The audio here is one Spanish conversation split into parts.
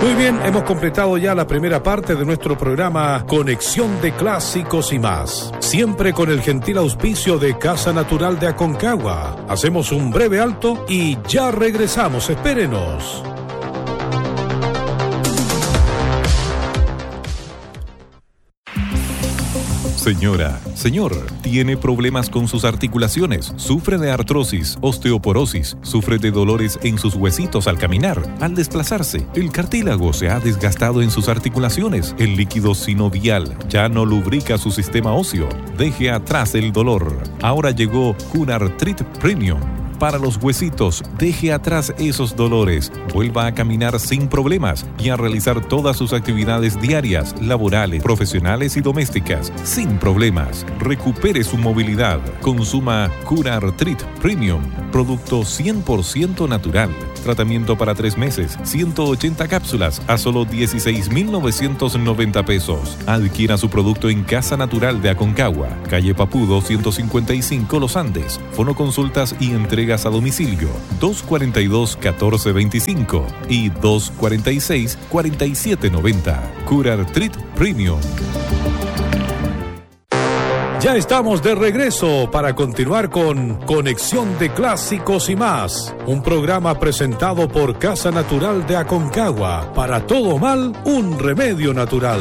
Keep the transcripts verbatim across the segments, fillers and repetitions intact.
Muy bien, hemos completado ya la primera parte de nuestro programa Conexión de Clásicos y más. Siempre con el gentil auspicio de Casa Natural de Aconcagua. Hacemos un breve alto y ya regresamos. Espérenos. Señora, señor, ¿tiene problemas con sus articulaciones? ¿Sufre de artrosis, osteoporosis? ¿Sufre de dolores en sus huesitos al caminar? Al desplazarse, el cartílago se ha desgastado en sus articulaciones. El líquido sinovial ya no lubrica su sistema óseo. Deje atrás el dolor. Ahora llegó Curartrit Premium. Para los huesitos, deje atrás esos dolores, vuelva a caminar sin problemas y a realizar todas sus actividades diarias, laborales, profesionales y domésticas sin problemas. Recupere su movilidad. Consuma Curartrit Premium, producto cien por ciento natural. Tratamiento para tres meses, ciento ochenta cápsulas a solo dieciséis mil novecientos noventa pesos. Adquiera su producto en Casa Natural de Aconcagua, calle Papudo ciento cincuenta y cinco Los Andes. Fonoconsultas y entregas a domicilio dos cuarenta y dos, catorce veinticinco y dos cuarenta y seis, cuarenta y siete noventa. Curartrit Premium. Ya estamos de regreso para continuar con Conexión de Clásicos y más, un programa presentado por Casa Natural de Aconcagua. Para todo mal, un remedio natural.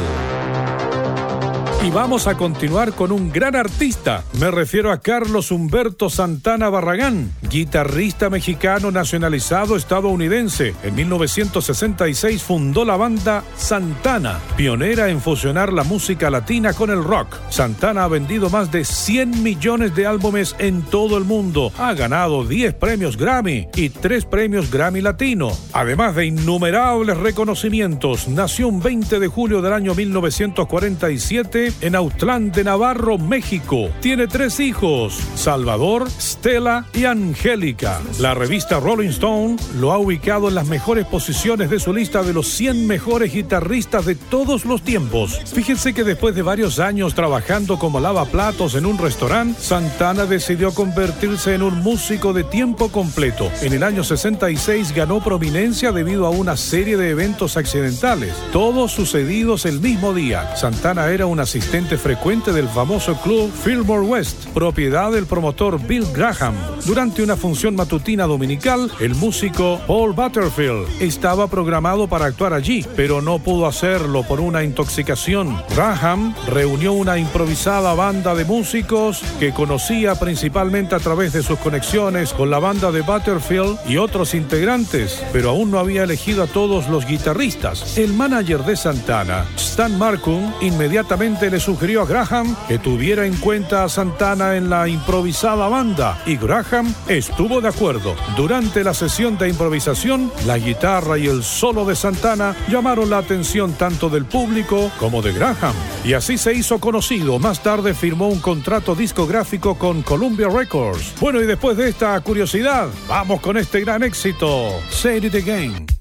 Y vamos a continuar con un gran artista. Me refiero a Carlos Humberto Santana Barragán, guitarrista mexicano nacionalizado estadounidense. En mil novecientos sesenta y seis fundó la banda Santana, pionera en fusionar la música latina con el rock. Santana ha vendido más de cien millones de álbumes en todo el mundo. Ha ganado diez premios Grammy y tres premios Grammy Latino. Además de innumerables reconocimientos, nació un veinte de julio del año mil novecientos cuarenta y siete en Autlán de Navarro, México. Tiene tres hijos, Salvador, Stella y Angélica. La revista Rolling Stone lo ha ubicado en las mejores posiciones de su lista de los cien mejores guitarristas de todos los tiempos. Fíjense que después de varios años trabajando como lavaplatos en un restaurante, Santana decidió convertirse en un músico de tiempo completo. En el año sesenta y seis ganó prominencia debido a una serie de eventos accidentales, todos sucedidos el mismo día. Santana era un asistente frecuente del famoso club Fillmore West, propiedad del promotor Bill Graham. Durante una función matutina dominical, el músico Paul Butterfield estaba programado para actuar allí, pero no pudo hacerlo por una intoxicación. Graham reunió una improvisada banda de músicos que conocía principalmente a través de sus conexiones con la banda de Butterfield y otros integrantes, pero aún no había elegido a todos los guitarristas. El manager de Santana, Stan Marcum, inmediatamente le sugirió a Graham que tuviera en cuenta a Santana en la improvisada banda, y Graham estuvo de acuerdo. Durante la sesión de improvisación, la guitarra y el solo de Santana llamaron la atención tanto del público como de Graham, y así se hizo conocido. Más tarde firmó un contrato discográfico con Columbia Records. Bueno, y después de esta curiosidad, vamos con este gran éxito, Say It Again.